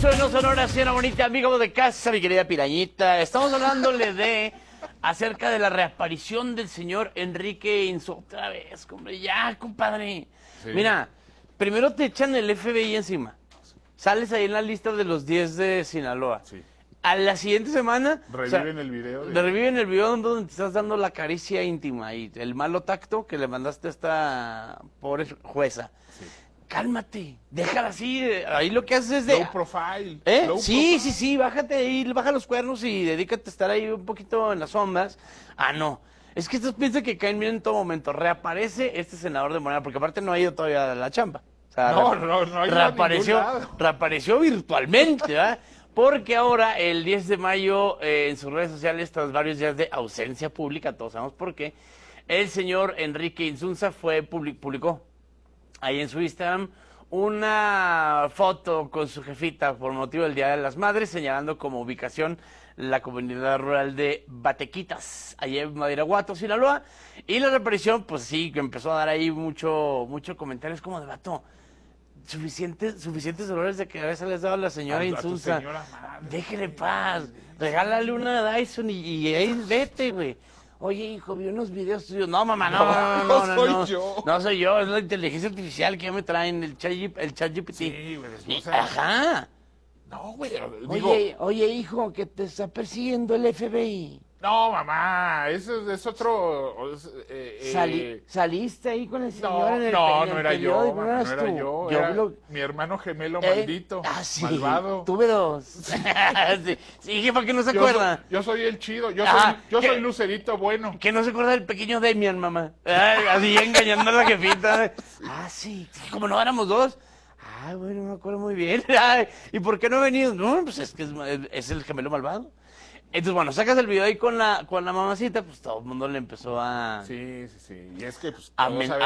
regreso en No Sonora, señora bonita, amigo de casa, mi querida Pirañita. Estamos hablándole acerca de la reaparición del señor Enrique Insu. Otra vez, hombre, ya, compadre. Sí. Mira, primero te echan el FBI encima. Sales ahí en la lista de los 10 de Sinaloa. Sí. A la siguiente semana... Reviven el video. Reviven el video donde te estás dando la caricia íntima y el malo tacto que le mandaste a esta pobre jueza. Sí. Cálmate, déjala así, ahí lo que haces es de... Low profile. Sí, bájate ahí, baja los cuernos y dedícate a estar ahí un poquito en las sombras. Ah, no, es que estos piensan que caen bien en todo momento. Reaparece este senador de Morena, porque aparte no ha ido todavía a la chamba. O sea, no ha ido reapareció virtualmente, ¿verdad? Porque ahora, el 10 de mayo, en sus redes sociales, tras varios días de ausencia pública, todos sabemos por qué, el señor Enrique Insunza publicó ahí en su Instagram una foto con su jefita por motivo del Día de las Madres, señalando como ubicación la comunidad rural de Batequitas, allá en Madiraguato, Sinaloa. Y la reaparición, pues sí, que empezó a dar ahí mucho comentarios como de vato. Suficientes dolores de cabeza les daba a la señora Insunza. Déjele paz, regálale una Dyson y ahí vete, güey. Oye, hijo, vi unos videos tuyos. No, mamá, no. No soy yo, es la inteligencia artificial que ya me traen, el chat GPT. Sí, güey. Ajá. No, güey. Oye, hijo, que te está persiguiendo el FBI. No, mamá, eso es otro... ¿Saliste ahí con el señor en el No era yo, no era yo. Era mi hermano gemelo maldito, sí, malvado. Tuve dos. Sí, ¿para qué no se acuerda? Yo soy el chido, yo soy Lucerito bueno. Que no se acuerda del pequeño Demian, mamá. Así engañando a la jefita. Sí, como no éramos dos. Bueno, me acuerdo muy bien. ¿Y por qué no ha venido? No, pues es que es el gemelo malvado. Entonces, bueno, sacas el video ahí con la mamacita, pues todo el mundo le empezó a... Sí. Y es que pues, a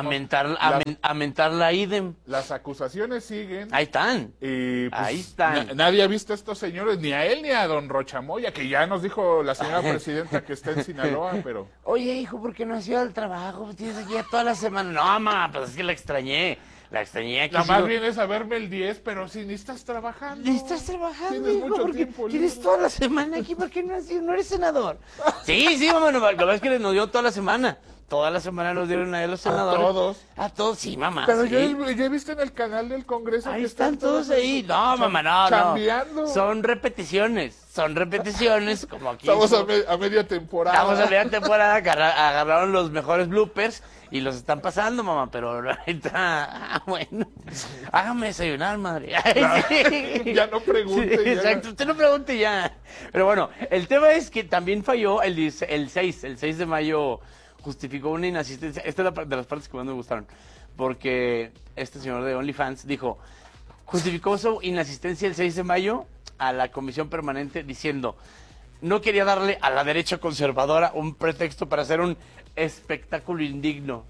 mentar la idem. Las acusaciones siguen. Ahí están. Y pues, ahí están. Nadie ha visto a estos señores, ni a él ni a don Rochamoya, que ya nos dijo la señora presidenta que está en Sinaloa, pero... Oye, hijo, ¿por qué no has ido al trabajo? Tienes aquí ya toda la semana. No, mamá, pues es que la extrañé aquí. La más vienes a verme el 10, pero si ni estás trabajando. Ni estás trabajando, tienes hijo, mucho tiempo libre. Tienes toda la semana aquí, ¿por qué no has ido? ¿No eres senador? Sí, mamá, lo que pasa es que nos dio toda la semana. Toda la semana nos dieron a los senadores. A todos, sí, mamá. Pero sí. yo he visto en el canal del Congreso ahí que están todos ahí. No, mamá, no. Chambeando. Son repeticiones, como aquí. Estamos a media temporada. Estamos a media temporada, agarraron los mejores bloopers y los están pasando, mamá, pero ahorita, bueno, hágame desayunar, madre. Ya no pregunte. Sí, exacto, usted no pregunte ya. Pero bueno, el tema es que también falló el 6 de mayo, justificó una inasistencia. Esta es de las partes que más me gustaron, porque este señor de OnlyFans dijo, justificó su inasistencia el 6 de mayo a la comisión permanente diciendo, no quería darle a la derecha conservadora un pretexto para hacer un espectáculo indigno.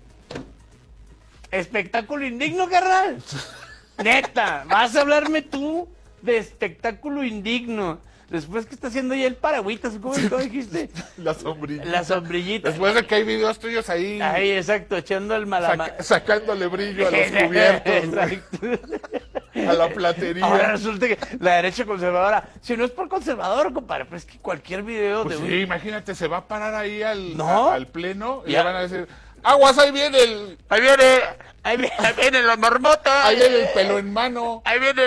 ¿Espectáculo indigno, carnal? Neta, ¿vas a hablarme tú de espectáculo indigno? Después que está haciendo ya el paragüitas, ¿cómo dijiste? La sombrillita. La sombrillita. Después de que hay videos tuyos ahí. Ahí, exacto, echando el sacándole brillo a los cubiertos. Exacto. A la platería. Ahora resulta que la derecha conservadora, si no es por conservador, compadre, pues es que cualquier video pues de sí, imagínate, se va a parar ahí al pleno y le van a decir, aguas, ahí viene Ahí viene la marmota. Ahí viene el pelo en mano. Ahí viene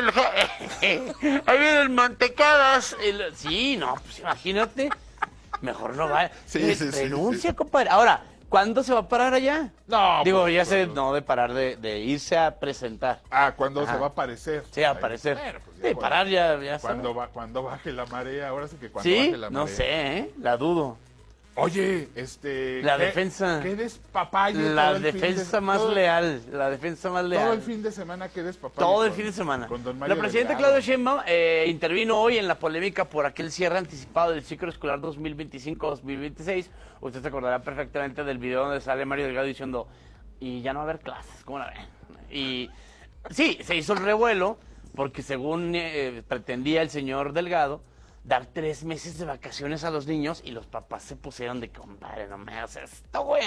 el mantecadas. Sí, no, pues imagínate. Mejor no va. Renuncia, compadre. Ahora, ¿cuándo se va a parar allá? No. Digo, no de parar de irse a presentar. ¿Cuándo se va a aparecer? Sí, a aparecer. Bueno, pues sí, parar ya. Cuando baje la marea, ahora sí que cuando baje la marea. No sé, la dudo. Oye, la defensa. ¿Qué despapalle? La defensa más leal. Todo el fin de semana que despapalle. Todo el fin de semana. La presidenta Claudia Sheinbaum intervino hoy en la polémica por aquel cierre anticipado del ciclo escolar 2025-2026. Usted se acordará perfectamente del video donde sale Mario Delgado diciendo, y ya no va a haber clases, ¿cómo la ven? Y sí, se hizo el revuelo porque según pretendía el señor Delgado, dar 3 meses de vacaciones a los niños y los papás se pusieron de compadre, no me hagas esto, güey.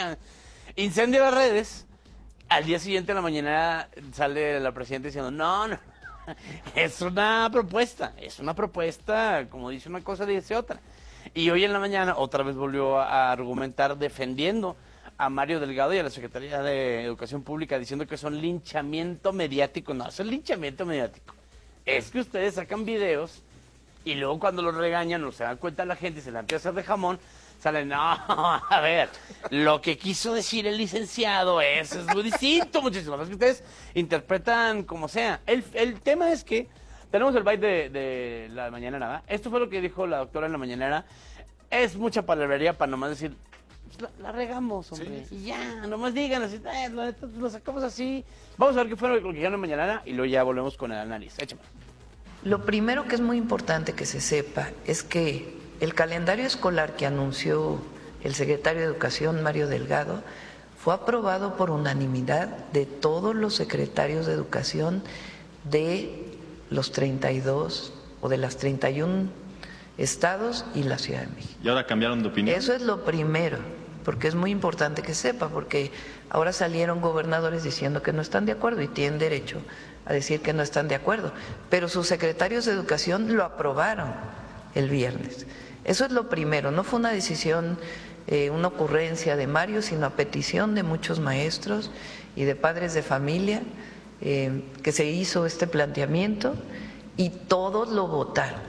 Incendia las redes. Al día siguiente en la mañana sale la presidenta diciendo, no, es una propuesta, como dice una cosa, dice otra. Y hoy en la mañana otra vez volvió a argumentar defendiendo a Mario Delgado y a la Secretaría de Educación Pública diciendo que son linchamiento mediático. No, eso es linchamiento mediático. Es que ustedes sacan videos y luego cuando los regañan o se dan cuenta la gente y se la empieza a hacer de jamón, salen, no, a ver, lo que quiso decir el licenciado es muy distinto, muchísimas veces que ustedes interpretan como sea. El tema es que tenemos el byte de la mañanera, ¿verdad? Esto fue lo que dijo la doctora en la mañanera. Es mucha palabrería para nomás decir, pues la regamos, hombre. Sí. Y ya, nomás digan así, la neta, lo sacamos así. Vamos a ver qué fue lo que dijeron en la mañanera y luego ya volvemos con el análisis. Échame. Lo primero que es muy importante que se sepa es que el calendario escolar que anunció el secretario de Educación, Mario Delgado, fue aprobado por unanimidad de todos los secretarios de Educación de los 32 o de las 31 estados y la Ciudad de México. ¿Y ahora cambiaron de opinión? Eso es lo primero, porque es muy importante que sepa, porque ahora salieron gobernadores diciendo que no están de acuerdo y tienen derecho a decir que no están de acuerdo, pero sus secretarios de Educación lo aprobaron el viernes. Eso es lo primero, no fue una decisión, una ocurrencia de Mario, sino a petición de muchos maestros y de padres de familia que se hizo este planteamiento y todos lo votaron.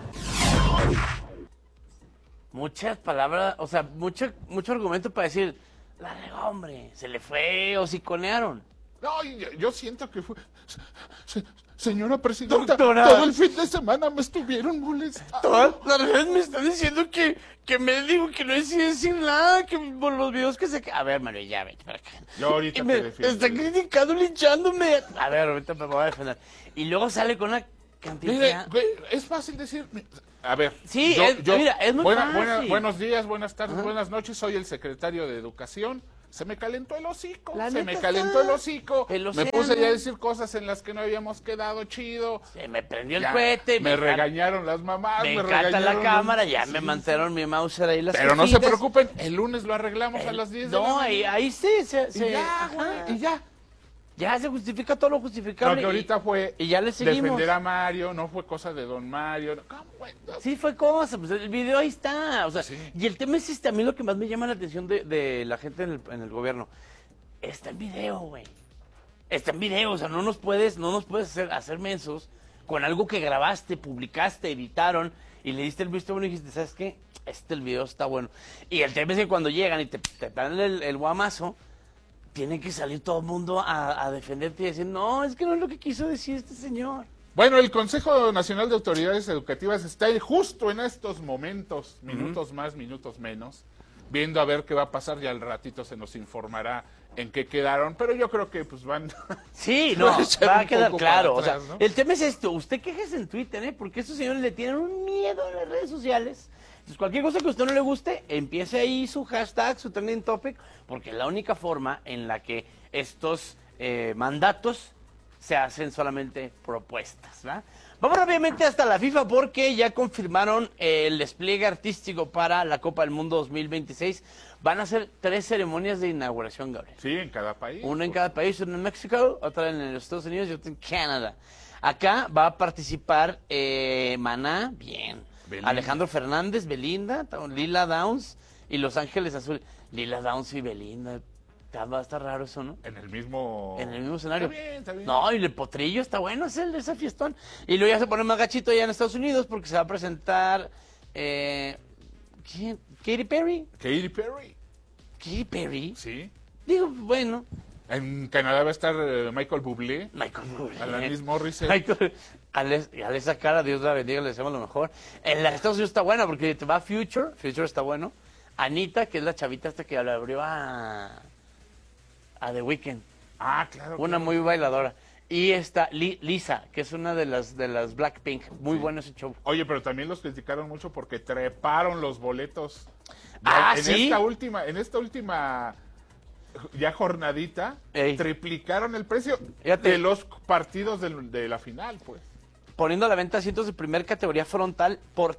Muchas palabras, o sea, mucho argumento para decir, la regó, hombre, se le fue, hociconearon. No, yo siento que fue... Señora presidenta, Doctora, todo el fin de semana me estuvieron molestando. Todas las redes me están diciendo que me digo que no es decir nada, que por los videos que se... A ver, Mario, ya vete para acá. Yo ahorita me te defiendo. está criticando, linchándome. A ver, ahorita me voy a defender. Y luego sale con una cantidad... Mire, es fácil decir... A ver, sí, mira, es muy fácil. Buenos días, buenas tardes, buenas noches, soy el secretario de Educación. Se me calentó el hocico, me puse ya a decir cosas en las que no habíamos quedado chido. Se me prendió el cohete. Me regañaron las mamás, me encanta la cámara, ya me mandaron mi mouse ahí las Pero no se preocupen, el lunes lo arreglamos a las 10 de la mañana. No, ahí sí, y ya. Ya se justifica todo lo justificable. No, que ahorita fue y ya le seguimos. Defender a Mario, no fue cosa de don Mario. ¿Cómo, güey? No. Sí fue cosa, pues el video ahí está. O sea, sí. Y el tema es a mí lo que más me llama la atención de la gente en el gobierno. Está en video, güey. Está en video, o sea, no nos puedes hacer mensos con algo que grabaste, publicaste, editaron y le diste el visto bueno y dijiste, ¿sabes qué? El video está bueno. Y el tema es que cuando llegan y te dan el guamazo, tiene que salir todo el mundo a defenderte y decir, no, es que no es lo que quiso decir este señor. Bueno, el Consejo Nacional de Autoridades Educativas está justo en estos momentos, minutos más, minutos menos, viendo a ver qué va a pasar, y al ratito se nos informará en qué quedaron, pero yo creo que pues van... Sí, no, va a quedar claro. Atrás, o sea, ¿no? El tema es esto, usted quéjese en Twitter, porque estos señores le tienen un miedo a las redes sociales. Entonces, cualquier cosa que a usted no le guste, empiece ahí su hashtag, su trending topic, porque es la única forma en la que estos mandatos se hacen solamente propuestas, ¿verdad? Vamos rápidamente hasta la FIFA porque ya confirmaron el despliegue artístico para la Copa del Mundo 2026. Van a ser 3 ceremonias de inauguración, Gabriel. Sí, en cada país. Una en cada país, una en México, otra en los Estados Unidos y otra en Canadá. Acá va a participar Maná, bien. Belinda. Alejandro Fernández, Belinda, Lila Downs y Los Ángeles Azules. Lila Downs y Belinda. Va a estar raro eso, ¿no? En el mismo escenario. Está bien. No, y el potrillo está bueno, es ese fiestón. Y luego ya se pone más gachito allá en Estados Unidos porque se va a presentar... ¿quién? ¿Katy Perry? Katy Perry. ¿Katy Perry? Sí. Digo, bueno. En Canadá va a estar Michael Bublé. Alanis Morissette. Esa cara, Dios la bendiga, le deseamos lo mejor. En la Estados Unidos está buena porque te va Future está bueno. Anita, que es la chavita hasta que le abrió a The Weeknd. Ah, claro. Una muy bailadora. Y está Lisa, que es una de las Blackpink. Muy bueno ese show. Oye, pero también los criticaron mucho porque treparon los boletos. ¿Sí? En esta última ya jornadita, triplicaron el precio de los partidos de la final, pues. Poniendo a la venta asientos de primer categoría frontal por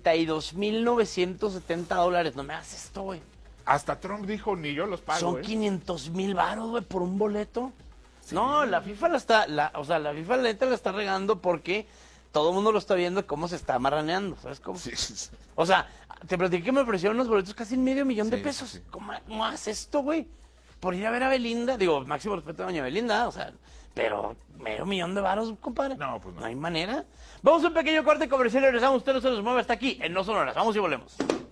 $32,970. No me hagas esto, güey. Hasta Trump dijo, ni yo los pago. Son 500,000 varos, güey, por un boleto. No, la FIFA o sea, la FIFA neta la está regando porque todo el mundo lo está viendo cómo se está marraneando, ¿sabes cómo? Sí, sí, sí. O sea, te platiqué que me ofrecieron unos boletos casi $500,000 de Sí, pesos. sí, sí. ¿Cómo haces esto, güey? Por ir a ver a Belinda, digo, máximo respeto a doña Belinda, o sea, pero $500,000, compadre. No, pues no. No hay manera. Vamos a un pequeño corte comercial y regresamos. Usted no se nos mueve hasta aquí en No Sonoras. Vamos y volvemos.